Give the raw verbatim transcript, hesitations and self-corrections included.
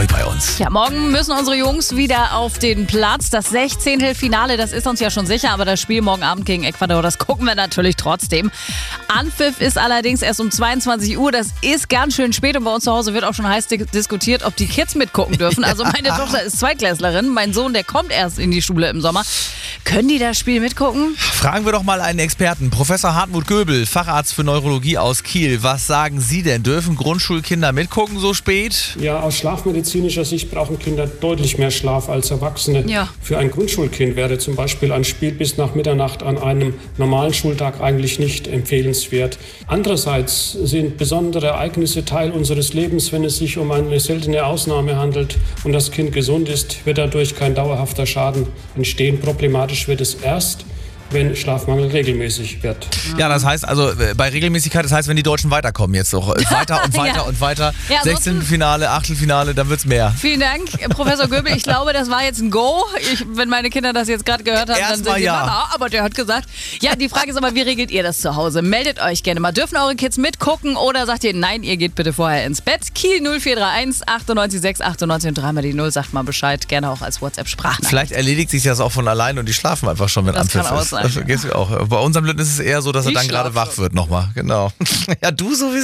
neu bei uns. Ja, morgen müssen unsere Jungs wieder auf den Platz. Das Sechzehntelfinale, das ist uns ja schon sicher, aber das Spiel morgen Abend gegen Ecuador, das gucken wir natürlich trotzdem. Anpfiff ist allerdings erst um zweiundzwanzig Uhr. Das ist ganz schön spät und bei uns zu Hause wird auch schon heiß di- diskutiert, ob die Kids mitgucken dürfen. Also meine Tochter ist Zweitklässlerin, mein Sohn, der kommt erst in die Schule im Sommer. Können die das Spiel mitgucken? Fragen wir doch mal einen Experten. Professor Hartmut Göbel, Facharzt für Neurologie aus Kiel. Was sagen Sie denn? Dürfen Grundschulkinder mitgucken so spät? Ja, aus schlafmedizinischer Sicht brauchen Kinder deutlich mehr Schlaf als Erwachsene. Ja. Für ein Grundschulkind wäre zum Beispiel ein Spiel bis nach Mitternacht an einem normalen Schultag eigentlich nicht empfehlenswert. Andererseits sind besondere Ereignisse Teil unseres Lebens. Wenn es sich um eine seltene Ausnahme handelt und das Kind gesund ist, wird dadurch kein dauerhafter Schaden entstehen. Problematisch wird es erst, wenn Schlafmangel regelmäßig wird. Ja, das heißt also äh, bei Regelmäßigkeit, das heißt, wenn die Deutschen weiterkommen jetzt noch äh, weiter und weiter Ja. und weiter, Ja, ansonsten- Sechzehntelfinale, Achtelfinale, dann wird's mehr. Vielen Dank, Professor Göbel. Ich glaube, das war jetzt ein Go. Ich, wenn meine Kinder das jetzt gerade gehört haben, dann Erstmal sind sie ja. Mama, aber der hat gesagt. Ja, die Frage ist aber, wie regelt ihr das zu Hause? Meldet euch gerne mal. Dürfen eure Kids mitgucken oder sagt ihr, nein, ihr geht bitte vorher ins Bett? Kiel null vier drei eins achtundneunzig sechs achtundneunzig und dreimal die Null. Sagt mal Bescheid, gerne auch als WhatsApp-Sprachnachricht. Vielleicht erledigt sich das auch von allein und die schlafen einfach schon, wenn Das Anpfiff kann auch ist. sein, Das ja. geht's mir auch. Bei unserem Lütten ist es eher so, dass er Ich dann gerade schlafe. wach wird nochmal. Genau. Ja, du sowieso.